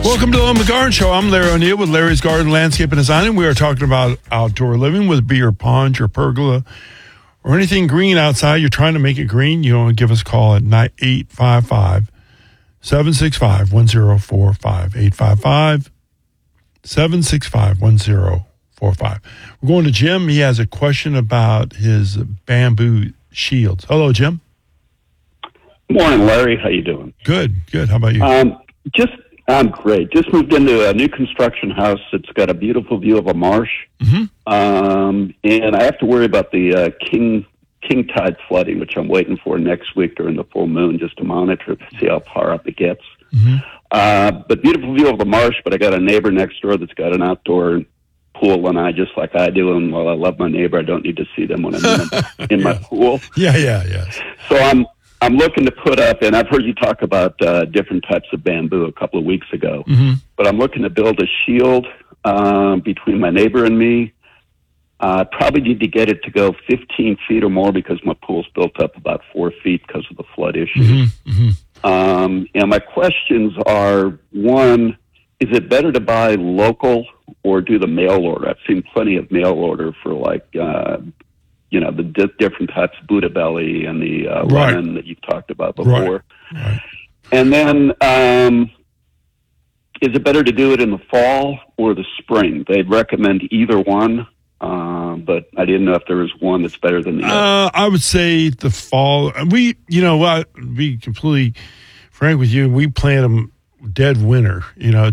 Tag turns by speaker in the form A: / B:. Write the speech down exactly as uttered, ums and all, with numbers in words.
A: Welcome to the Home and Garden Show. I'm Larry O'Neill with Larry's Garden Landscape and Design. We are talking about outdoor living, with be your pond, your pergola, or anything green outside. You're trying to make it green. You want to give us a call at eight five five, seven six five, one zero four five. eight five five, seven six five, one zero four five. We're going to Jim. He has a question about his bamboo shields. Hello, Jim.
B: Morning, Larry. How you doing?
A: Good, good. How about you?
B: Um, just I'm great. Just moved into a new construction house. It's got a beautiful view of a marsh,
A: mm-hmm.
B: um, and I have to worry about the uh, king king tide flooding, which I'm waiting for next week during the full moon, just to monitor to see how far up it gets.
A: Mm-hmm.
B: Uh, but beautiful view of the marsh. But I got a neighbor next door that's got an outdoor pool, and I just like I do. And while I love my neighbor, I don't need to see them when I'm in, in
A: yeah.
B: my pool.
A: Yeah, yeah, yeah.
B: So I'm. I'm looking to put up, and I've heard you talk about uh, different types of bamboo a couple of weeks ago,
A: mm-hmm.
B: but I'm looking to build a shield um, between my neighbor and me. I uh, probably need to get it to go fifteen feet or more because my pool's built up about four feet because of the flood issues.
A: Mm-hmm. Mm-hmm.
B: Um, and my questions are, one, is it better to buy local or do the mail order? I've seen plenty of mail order for like... Uh, you know, the di- different types of Buddha belly and the uh,
A: right.
B: lemon that you've talked about before.
A: Right. Right.
B: And then, um, is it better to do it in the fall or the spring? They'd recommend either one, uh, but I didn't know if there was one that's better than the other.
A: Uh, I would say the fall. We, you know, I'll be completely frank with you, we plant them dead winter, you know,